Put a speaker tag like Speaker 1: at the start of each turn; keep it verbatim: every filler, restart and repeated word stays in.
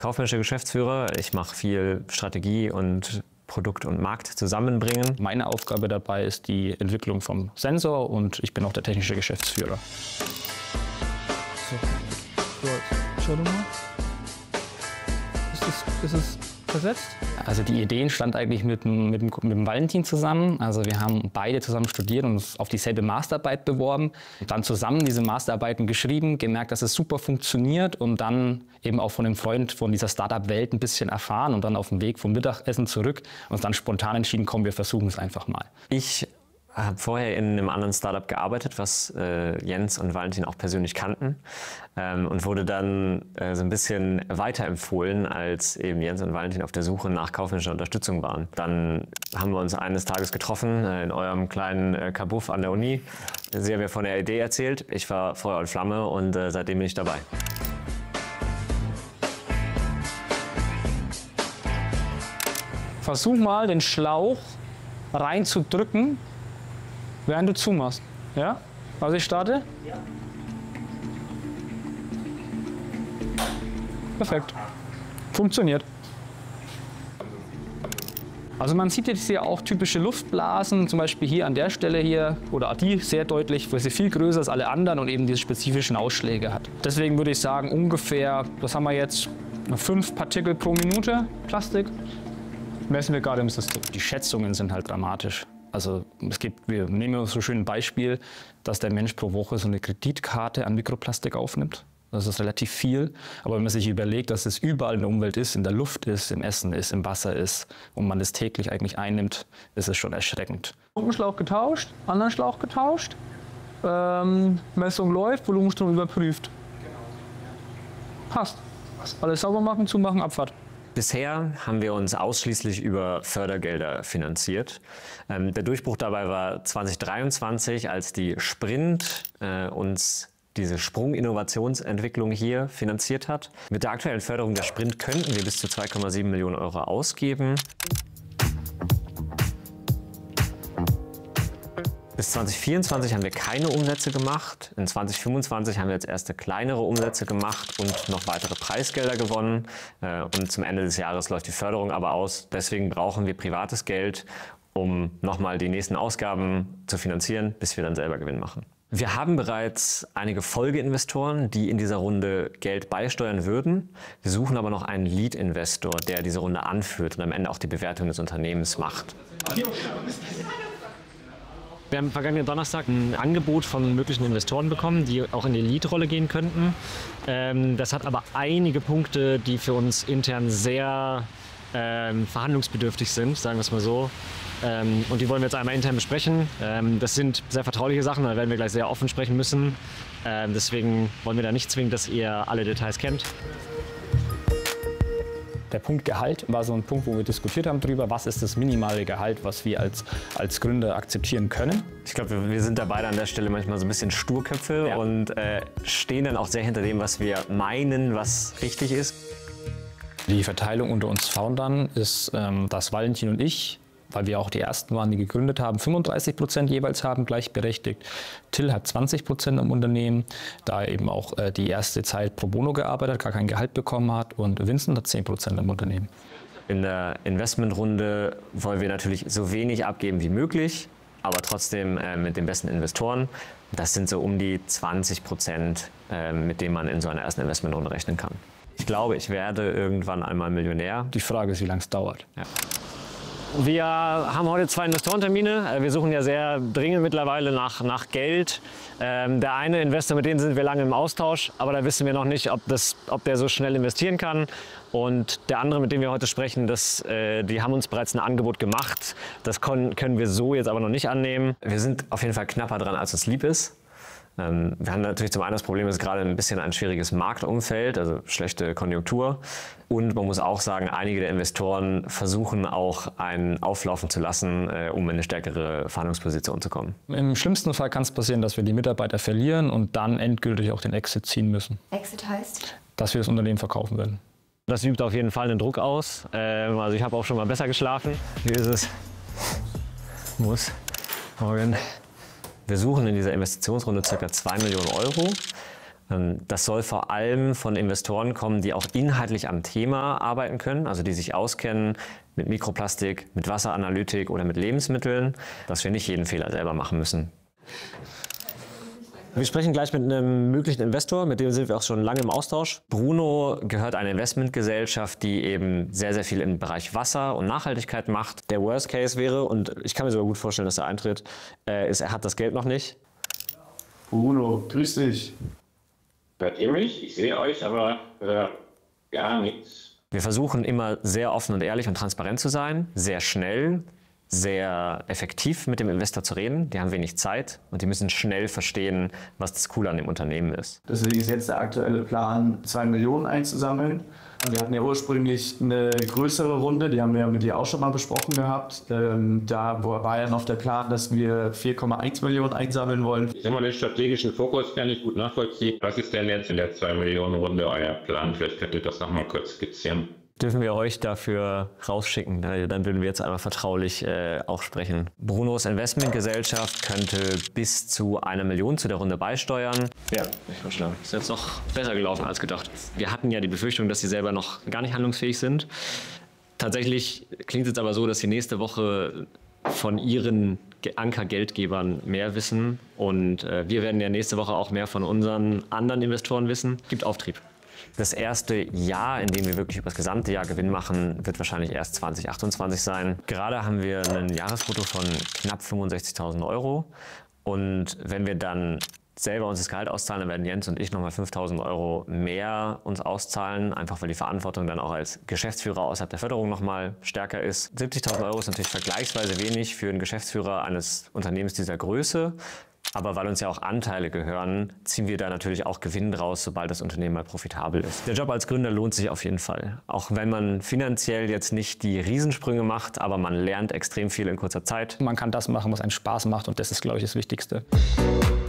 Speaker 1: Kaufmännischer Geschäftsführer. Ich mache viel Strategie und Produkt und Markt zusammenbringen.
Speaker 2: Meine Aufgabe dabei ist die Entwicklung vom Sensor und ich bin auch der technische Geschäftsführer.
Speaker 3: So, so schau doch mal. Ist es, ist es versetzt?
Speaker 2: Also die Idee stand eigentlich mit dem, mit, dem, mit dem Valentin zusammen. Also wir haben beide zusammen studiert und uns auf dieselbe Masterarbeit beworben. Dann zusammen diese Masterarbeiten geschrieben, gemerkt, dass es super funktioniert und dann eben auch von einem Freund von dieser Startup-Welt ein bisschen erfahren und dann auf dem Weg vom Mittagessen zurück uns dann spontan entschieden, komm, wir versuchen es einfach mal.
Speaker 1: Ich habe vorher in einem anderen Startup gearbeitet, was äh, Jens und Valentin auch persönlich kannten ähm, und wurde dann äh, so ein bisschen weiterempfohlen, als eben Jens und Valentin auf der Suche nach kaufmännischer Unterstützung waren. Dann haben wir uns eines Tages getroffen äh, in eurem kleinen äh, Kabuff an der Uni. Sie haben mir von der Idee erzählt, ich war Feuer und Flamme und äh, seitdem bin ich dabei.
Speaker 3: Versuch mal, den Schlauch reinzudrücken, während du zumachst. Ja? Also ich starte? Ja. Perfekt. Funktioniert. Also man sieht jetzt hier auch typische Luftblasen, zum Beispiel hier an der Stelle hier oder die sehr deutlich, weil sie viel größer als alle anderen und eben diese spezifischen Ausschläge hat. Deswegen würde ich sagen, ungefähr, was haben wir jetzt, fünf Partikel pro Minute Plastik, messen wir gerade im System.
Speaker 2: Die Schätzungen sind halt dramatisch. Also es gibt, wir nehmen uns so schön ein Beispiel, dass der Mensch pro Woche so eine Kreditkarte an Mikroplastik aufnimmt. Das ist relativ viel. Aber wenn man sich überlegt, dass es überall in der Umwelt ist, in der Luft ist, im Essen ist, im Wasser ist und man das täglich eigentlich einnimmt, ist es schon erschreckend.
Speaker 3: Schlauch getauscht, anderen Schlauch getauscht, ähm, Messung läuft, Volumenstrom überprüft. Passt. Alles sauber machen, zumachen, Abfahrt.
Speaker 1: Bisher haben wir uns ausschließlich über Fördergelder finanziert. Ähm, der Durchbruch dabei war zwanzig dreiundzwanzig, als die Sprint äh, uns diese Sprung-Innovationsentwicklung hier finanziert hat. Mit der aktuellen Förderung der Sprint könnten wir bis zu zwei Komma sieben Millionen Euro ausgeben. Bis zwanzig vierundzwanzig haben wir keine Umsätze gemacht. In zwanzig fünfundzwanzig haben wir jetzt erste kleinere Umsätze gemacht und noch weitere Preisgelder gewonnen. Und zum Ende des Jahres läuft die Förderung aber aus. Deswegen brauchen wir privates Geld, um nochmal die nächsten Ausgaben zu finanzieren, bis wir dann selber Gewinn machen. Wir haben bereits einige Folgeinvestoren, die in dieser Runde Geld beisteuern würden. Wir suchen aber noch einen Lead-Investor, der diese Runde anführt und am Ende auch die Bewertung des Unternehmens macht.
Speaker 4: Wir haben vergangenen Donnerstag ein Angebot von möglichen Investoren bekommen, die auch in die Lead-Rolle gehen könnten. Ähm, das hat aber einige Punkte, die für uns intern sehr ähm, verhandlungsbedürftig sind, sagen wir es mal so. Ähm, und die wollen wir jetzt einmal intern besprechen. Ähm, das sind sehr vertrauliche Sachen, da werden wir gleich sehr offen sprechen müssen. Ähm, deswegen wollen wir da nicht zwingen, dass ihr alle Details kennt.
Speaker 2: Der Punkt Gehalt war so ein Punkt, wo wir diskutiert haben darüber, was ist das minimale Gehalt, was wir als, als Gründer akzeptieren können.
Speaker 1: Ich glaube, wir, wir sind da beide an der Stelle manchmal so ein bisschen Sturköpfe ja. und äh, stehen dann auch sehr hinter dem, was wir meinen, was richtig ist.
Speaker 2: Die Verteilung unter uns Foundern ist, ähm, dass Valentin und ich, weil wir auch die Ersten waren, die gegründet haben, fünfunddreißig Prozent jeweils haben, gleichberechtigt. Till hat zwanzig Prozent am Unternehmen, da er eben auch äh, die erste Zeit pro bono gearbeitet hat, gar kein Gehalt bekommen hat. Und Vincent hat zehn Prozent am Unternehmen.
Speaker 1: In der Investmentrunde wollen wir natürlich so wenig abgeben wie möglich, aber trotzdem äh, mit den besten Investoren. Das sind so um die zwanzig Prozent, äh, mit denen man in so einer ersten Investmentrunde rechnen kann. Ich glaube, ich werde irgendwann einmal Millionär.
Speaker 2: Die Frage ist, wie lange es dauert.
Speaker 1: Ja.
Speaker 4: Wir haben heute zwei Investorentermine. Wir suchen ja sehr dringend mittlerweile nach, nach Geld. Ähm, der eine Investor, mit dem sind wir lange im Austausch, aber da wissen wir noch nicht, ob, das, ob der so schnell investieren kann. Und der andere, mit dem wir heute sprechen, das, äh, die haben uns bereits ein Angebot gemacht. Das können, können wir so jetzt aber noch nicht annehmen.
Speaker 1: Wir sind auf jeden Fall knapper dran, als uns lieb ist. Ähm, wir haben natürlich zum einen das Problem, es ist gerade ein bisschen ein schwieriges Marktumfeld, also schlechte Konjunktur. Und man muss auch sagen, einige der Investoren versuchen auch einen auflaufen zu lassen, äh, um in eine stärkere Verhandlungsposition zu kommen.
Speaker 2: Im schlimmsten Fall kann es passieren, dass wir die Mitarbeiter verlieren und dann endgültig auch den Exit ziehen müssen.
Speaker 5: Exit heißt?
Speaker 2: Dass wir das Unternehmen verkaufen werden.
Speaker 4: Das übt auf jeden Fall einen Druck aus. Ähm, also ich habe auch schon mal besser geschlafen.
Speaker 1: Wie ist es? Muss. Morgen. Wir suchen in dieser Investitionsrunde ca. zwei Millionen Euro. Das soll vor allem von Investoren kommen, die auch inhaltlich am Thema arbeiten können, also die sich auskennen mit Mikroplastik, mit Wasseranalytik oder mit Lebensmitteln, dass wir nicht jeden Fehler selber machen müssen. Wir sprechen gleich mit einem möglichen Investor, mit dem sind wir auch schon lange im Austausch. Bruno gehört einer Investmentgesellschaft, die eben sehr, sehr viel im Bereich Wasser und Nachhaltigkeit macht. Der Worst Case wäre, und ich kann mir sogar gut vorstellen, dass er eintritt, äh, ist, er hat das Geld noch nicht.
Speaker 5: Bruno, grüß dich.
Speaker 6: Hört ihr mich? Ich sehe euch, aber äh, gar nichts.
Speaker 1: Wir versuchen immer sehr offen und ehrlich und transparent zu sein, sehr schnell, sehr effektiv mit dem Investor zu reden. Die haben wenig Zeit und die müssen schnell verstehen, was das Coole an dem Unternehmen ist.
Speaker 5: Deswegen ist jetzt der aktuelle Plan, zwei Millionen einzusammeln. Wir hatten ja ursprünglich eine größere Runde, die haben wir mit dir auch schon mal besprochen gehabt. Ähm, da war ja noch der Plan, dass wir vier Komma eins Millionen einsammeln wollen.
Speaker 6: Ich sag mal, den strategischen Fokus kann ich gut nachvollziehen. Was ist denn jetzt in der zwei Millionen Runde euer Plan? Vielleicht könnt ihr das noch mal kurz skizzieren.
Speaker 1: Dürfen wir euch dafür rausschicken? Dann würden wir jetzt einmal vertraulich äh, auch sprechen. Brunos Investmentgesellschaft könnte bis zu einer Million zu der Runde beisteuern. Ja, ich vorschlage. Ist jetzt noch besser gelaufen als gedacht. Wir hatten ja die Befürchtung, dass sie selber noch gar nicht handlungsfähig sind. Tatsächlich klingt es jetzt aber so, dass sie nächste Woche von ihren Ankergeldgebern mehr wissen. Und äh, wir werden ja nächste Woche auch mehr von unseren anderen Investoren wissen. Gibt Auftrieb. Das erste Jahr, in dem wir wirklich über das gesamte Jahr Gewinn machen, wird wahrscheinlich erst zwanzig achtundzwanzig sein. Gerade haben wir ein Jahresbrutto von knapp fünfundsechzigtausend Euro. Und wenn wir dann selber uns das Gehalt auszahlen, dann werden Jens und ich nochmal fünftausend Euro mehr uns auszahlen, einfach weil die Verantwortung dann auch als Geschäftsführer außerhalb der Förderung nochmal stärker ist. siebzigtausend Euro ist natürlich vergleichsweise wenig für einen Geschäftsführer eines Unternehmens dieser Größe. Aber weil uns ja auch Anteile gehören, ziehen wir da natürlich auch Gewinn draus, sobald das Unternehmen mal profitabel ist. Der Job als Gründer lohnt sich auf jeden Fall. Auch wenn man finanziell jetzt nicht die Riesensprünge macht, aber man lernt extrem viel in kurzer Zeit.
Speaker 2: Man kann das machen, was einen Spaß macht und das ist, glaube ich, das Wichtigste.